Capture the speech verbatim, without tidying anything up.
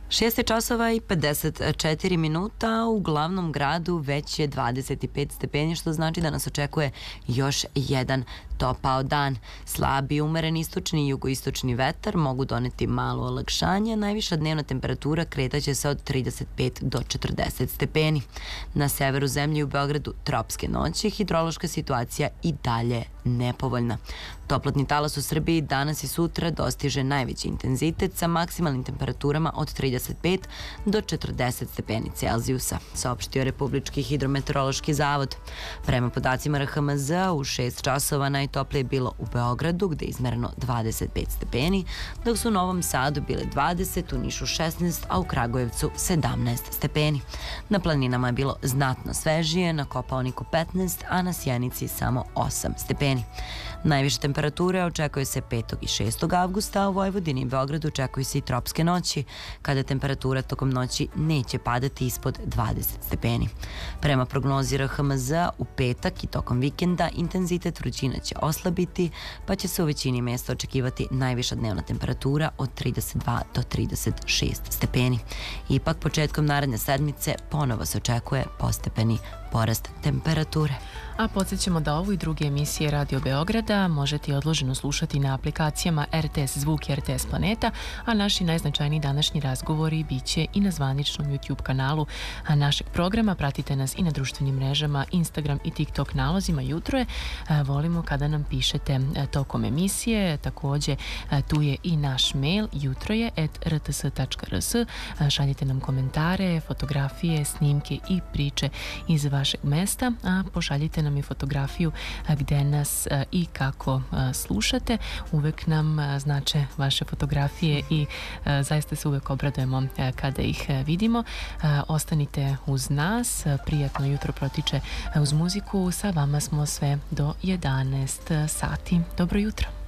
šest je časova i pedeset četiri minuta, u glavnom gradu već je dvadeset pet stepeni, što znači da nas očekuje još jedan topao dan. Slabi, umeren istočni i jugoistočni vetar mogu doneti malo olakšanje, najviša dnevna temperatura kretaće se od trideset pet do četrdeset stepeni. Na severu zemlje i u Beogradu tropske noći, hidrološka situacija i dalje nepovoljna. Toplotni talas u Srbiji danas i sutra dostiže najveći intenzitet sa maksimalnim temperaturama od trideset pet do četrdeset stepeni Celzijusa, saopštio Republički hidrometeorološki zavod. Prema podacima R H M Z, u šest časova najtoplije je bilo u Beogradu, gde je izmereno dvadeset pet stepeni, dok su u Novom Sadu bile dvadeset, u Nišu šesnaest, a u Kragujevcu sedamnaest stepeni. Na planinama je bilo znatno svežije, na Kopaoniku petnaest, a na Sjenici samo osam stepeni. Najviše temperature očekuje se petog i šestog avgusta, a u Vojvodini i Beogradu očekuju se i tropske noći, kada temperatura tokom noći neće padati ispod dvadeset stepeni. Prema prognozi R H M Z, u petak i tokom vikenda intenzitet vrućina će oslabiti, pa će se u većini mjesta očekivati najviša dnevna temperatura od trideset dva do trideset šest stepeni. Ipak, početkom naredne sedmice ponovo se očekuje postepeni porast temperature. A podsjećamo da ovu i druge emisije Radio Beograda možete i odloženo slušati na aplikacijama R T S Zvuk i R T S Planeta, a naši najznačajniji današnji razgovori bit će i na zvaničnom YouTube kanalu našeg programa. Pratite nas i na društvenim mrežama, Instagram i TikTok nalozima Jutro je. Volimo kada nam pišete tokom emisije. Također tu je i naš mail jutroje at r t s tačka r s. Šaljite nam komentare, fotografije, snimke i priče iz vašeg mesta, a pošaljite nam i fotografiju gde nas i kako slušate. Uvek nam znače vaše fotografije i zaista se uvek obradujemo kada ih vidimo. Ostanite uz nas, prijatno jutro protiče uz muziku, sa vama smo sve do jedanaest sati. Dobro jutro.